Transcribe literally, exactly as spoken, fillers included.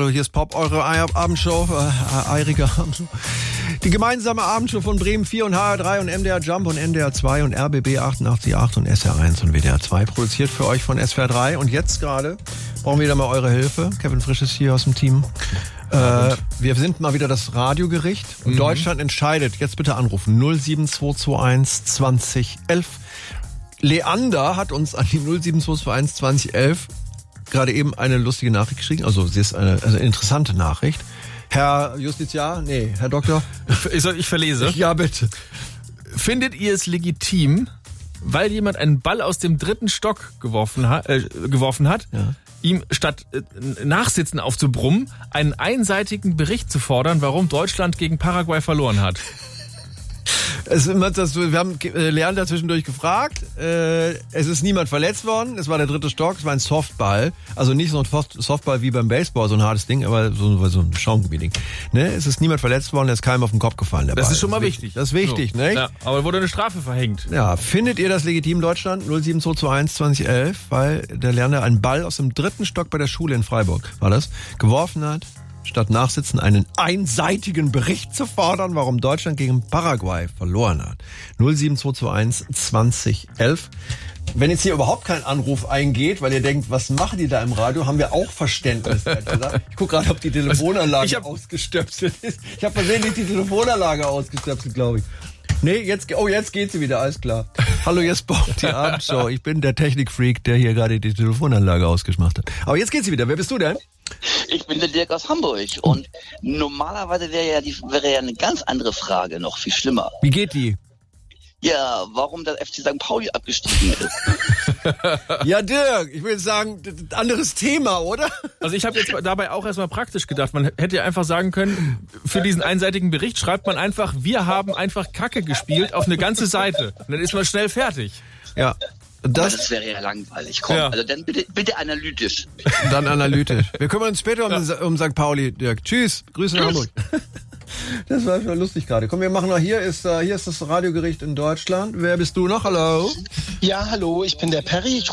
Hallo, hier ist Pop, eure Abendshow, äh, eirige Abendshow. Die gemeinsame Abendshow von Bremen vier und H R drei und M D R Jump und N D R zwei und R B B achtundachtzig Komma acht und S R eins und W D R zwei. Produziert für euch von S W R drei. Und jetzt gerade brauchen wir wieder mal eure Hilfe. Kevin Frisch ist hier aus dem Team. Äh, wir sind mal wieder das Radiogericht. Und mhm. Deutschland entscheidet. Jetzt bitte anrufen. null sieben zwei zwei eins zwanzig elf. Leander hat uns an die null sieben zwei zwei eins zwanzig elf gerade eben eine lustige Nachricht geschrieben. Also sie ist eine, also eine interessante Nachricht. Herr Justiziar, nee, Herr Doktor. Ich, ich verlese. Ja, bitte. Findet ihr es legitim, weil jemand einen Ball aus dem dritten Stock geworfen hat, äh, geworfen hat, ja. ihm statt äh, Nachsitzen aufzubrummen, einen einseitigen Bericht zu fordern, warum Deutschland gegen Paraguay verloren hat? Es, wir haben Leander zwischendurch gefragt. Es ist niemand verletzt worden. Es war der dritte Stock. Es war ein Softball. Also nicht so ein Softball wie beim Baseball, so ein hartes Ding, aber so, so ein Schaumgummi-Ding. Ne? Es ist niemand verletzt worden. Es ist keinem auf den Kopf gefallen. Der das Ball. ist schon mal das ist wichtig. Das ist wichtig, so. Ne? Ja, aber wurde eine Strafe verhängt. Ja, findet ihr das legitim, Deutschland? null sieben zwei zwei eins zwanzig elf, weil der Leander einen Ball aus dem dritten Stock bei der Schule in Freiburg, war das, geworfen hat, statt Nachsitzen einen einseitigen Bericht zu fordern, warum Deutschland gegen Paraguay verloren hat. null sieben zwei zwei eins zwanzig elf. Wenn jetzt hier überhaupt kein Anruf eingeht, weil ihr denkt, was machen die da im Radio, haben wir auch Verständnis. Ich gucke gerade, ob die Telefonanlage ich hab, ausgestöpselt ist. Ich habe versehentlich die Telefonanlage ausgestöpselt, glaube ich. Nee, jetzt, oh, jetzt geht sie wieder, alles klar. Hallo, jetzt braucht die Abendshow. Ich bin der Technikfreak, der hier gerade die Telefonanlage ausgemacht hat. Aber jetzt geht sie wieder. Wer bist du denn? Ich bin der Dirk aus Hamburg und normalerweise wäre ja, die, wäre ja eine ganz andere Frage noch viel schlimmer. Wie geht die? Ja, warum der F C Sankt Pauli abgestiegen ist. Ja, Dirk, ich würde sagen, anderes Thema, oder? Also ich habe jetzt dabei auch erstmal praktisch gedacht. Man hätte ja einfach sagen können, für diesen einseitigen Bericht schreibt man einfach, wir haben einfach Kacke gespielt auf eine ganze Seite. Und dann ist man schnell fertig. Ja. Das, das wäre ja langweilig. Komm, ja. Also dann bitte, bitte analytisch. Dann analytisch. Wir kümmern uns später um, ja. um Sankt Pauli, Dirk. Tschüss. Grüße nach Hamburg. Das war schon lustig gerade. Komm, wir machen noch, hier ist, hier ist das Radiogericht in Deutschland. Wer bist du noch? Hallo? Ja, hallo, ich bin der Perry. Ich